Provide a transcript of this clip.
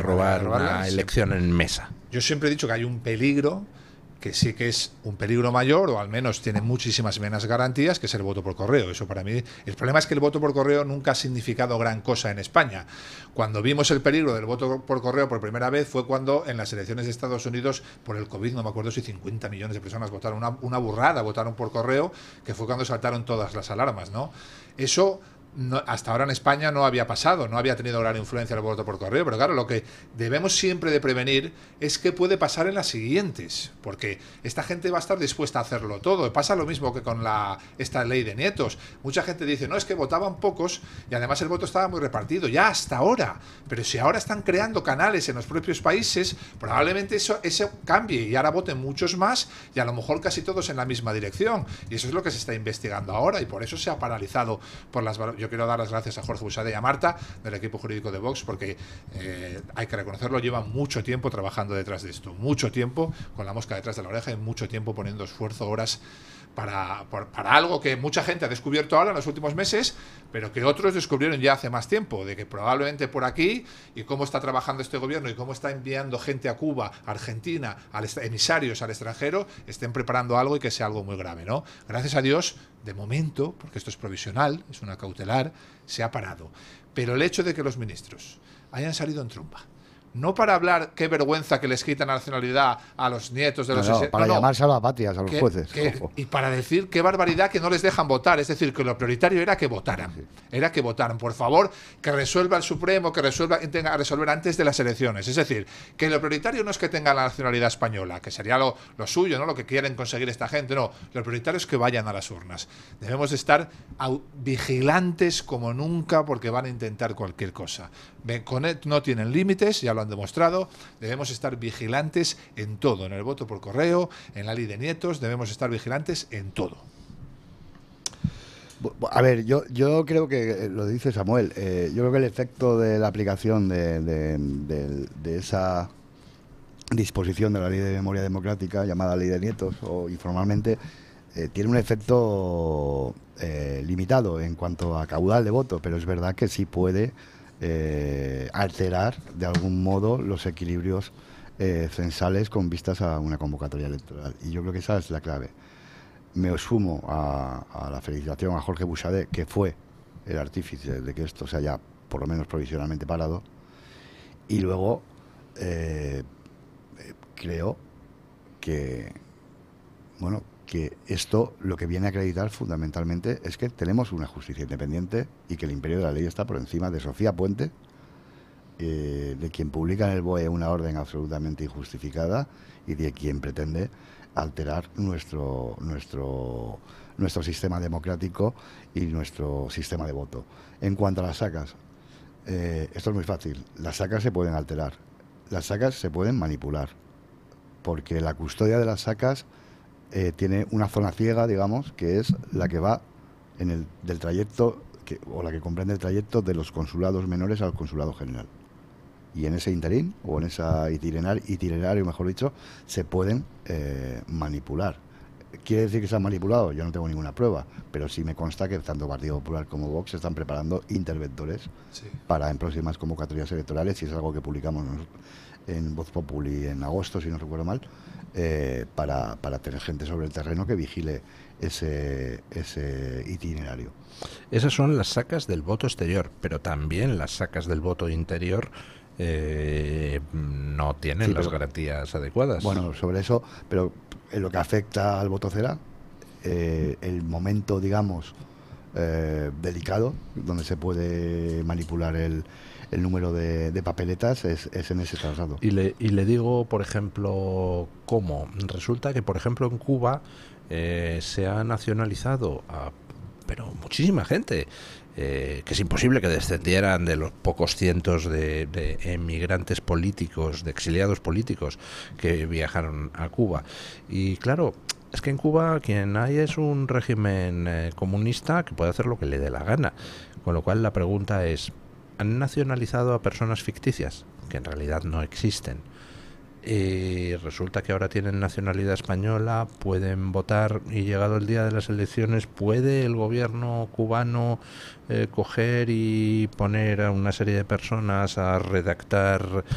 robar una elección en mesa. Yo siempre he dicho que hay un peligro que sí que es un peligro mayor, o al menos tiene muchísimas menos garantías, que es el voto por correo. Eso para mí, el problema es que el voto por correo nunca ha significado gran cosa en España. Cuando vimos el peligro del voto por correo por primera vez fue cuando en las elecciones de Estados Unidos, por el COVID, no me acuerdo si 50 millones de personas votaron, una burrada, votaron por correo, que fue cuando saltaron todas las alarmas, ¿no? Eso no, hasta ahora en España no había pasado, no había tenido gran influencia el voto por correo, pero claro, lo que debemos siempre de prevenir es qué puede pasar en las siguientes, porque esta gente va a estar dispuesta a hacerlo todo. Pasa lo mismo que con esta ley de nietos. Mucha gente dice, no, es que votaban pocos y además el voto estaba muy repartido, ya hasta ahora, pero si ahora están creando canales en los propios países, probablemente eso cambie y ahora voten muchos más y a lo mejor casi todos en la misma dirección, y eso es lo que se está investigando ahora y por eso se ha paralizado por las... Yo quiero dar las gracias a Jorge Buxade y a Marta del equipo jurídico de Vox, porque hay que reconocerlo, llevan mucho tiempo trabajando detrás de esto, mucho tiempo con la mosca detrás de la oreja y mucho tiempo poniendo esfuerzo, horas para algo que mucha gente ha descubierto ahora en los últimos meses, pero que otros descubrieron ya hace más tiempo, de que probablemente por aquí, y cómo está trabajando este gobierno y cómo está enviando gente a Cuba, a Argentina, emisarios al extranjero, estén preparando algo y que sea algo muy grave, ¿no? Gracias a Dios, de momento, porque esto es provisional, es una cautelar, se ha parado. Pero el hecho de que los ministros hayan salido en tromba, no para hablar qué vergüenza que les quitan la nacionalidad a los nietos de los... para llamar salvapatrias a los jueces. Y para decir qué barbaridad que no les dejan votar. Es decir, que lo prioritario era que votaran. Sí. Era que votaran. Por favor, que resuelva el Supremo, que tenga que resolver antes de las elecciones. Es decir, que lo prioritario no es que tengan la nacionalidad española, que sería lo suyo, ¿no? Lo que quieren conseguir esta gente. No, lo prioritario es que vayan a las urnas. Debemos de estar vigilantes como nunca porque van a intentar cualquier cosa. Benet no tienen límites, ya lo han demostrado. Debemos estar vigilantes en todo, en el voto por correo, en la ley de nietos, debemos estar vigilantes en todo. A ver, yo creo que, lo dice Samuel, yo creo que el efecto de la aplicación de esa disposición de la ley de memoria democrática, llamada ley de nietos, o informalmente, tiene un efecto limitado en cuanto a caudal de voto, pero es verdad que sí puede alterar de algún modo los equilibrios censales con vistas a una convocatoria electoral, y yo creo que esa es la clave. Me sumo a la felicitación a Jorge Buxade, que fue el artífice de que esto se haya por lo menos provisionalmente parado, y luego creo que que esto lo que viene a acreditar fundamentalmente es que tenemos una justicia independiente y que el imperio de la ley está por encima de Sofía Puente, de quien publica en el BOE una orden absolutamente injustificada y de quien pretende alterar nuestro sistema democrático y nuestro sistema de voto. En cuanto a las sacas, esto es muy fácil. Las sacas se pueden alterar, las sacas se pueden manipular, porque la custodia de las sacas tiene una zona ciega, digamos, que es la que va del trayecto, o la que comprende el trayecto de los consulados menores al consulado general. Y en ese interín, o en ese itinerario, mejor dicho, se pueden manipular. ¿Quiere decir que se han manipulado? Yo no tengo ninguna prueba, pero sí me consta que tanto Partido Popular como Vox están preparando interventores para en próximas convocatorias electorales, y es algo que publicamos en Voz Populi en agosto, si no recuerdo mal, para tener gente sobre el terreno que vigile ese itinerario. Esas son las sacas del voto exterior, pero también las sacas del voto interior no tienen las garantías adecuadas. Bueno, sobre eso, pero en lo que afecta al voto cera, el momento, digamos, delicado, donde se puede manipular el número de papeletas, es en ese traslado. Y le digo, por ejemplo, cómo. Resulta que, por ejemplo, en Cuba se ha nacionalizado pero muchísima gente, que es imposible que descendieran de los pocos cientos de emigrantes políticos, de exiliados políticos que viajaron a Cuba. Y claro, es que en Cuba quien hay es un régimen comunista que puede hacer lo que le dé la gana. Con lo cual la pregunta es, ¿han nacionalizado a personas ficticias que en realidad no existen? Y resulta que ahora tienen nacionalidad española, pueden votar, y llegado el día de las elecciones, ¿puede el gobierno cubano coger y poner a una serie de personas a redactar